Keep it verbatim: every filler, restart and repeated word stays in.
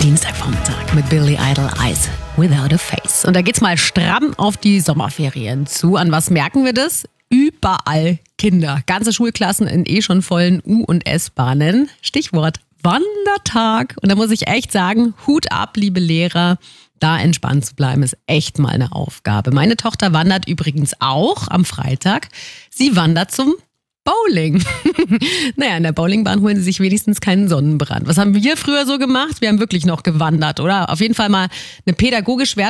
Dienstagvormittag mit Billy Idol, Eyes Without a Face. Und da geht's mal stramm auf die Sommerferien zu. An was merken wir das? Überall Kinder. Ganze Schulklassen in eh schon vollen U- und S-Bahnen. Stichwort Wandertag. Und da muss ich echt sagen, Hut ab, liebe Lehrer. Da entspannt zu bleiben, ist echt mal eine Aufgabe. Meine Tochter wandert übrigens auch am Freitag. Sie wandert zum Bowling. Naja, in der Bowlingbahn holen sie sich wenigstens keinen Sonnenbrand. Was haben wir früher so gemacht? Wir haben wirklich noch gewandert, oder? Auf jeden Fall mal eine pädagogisch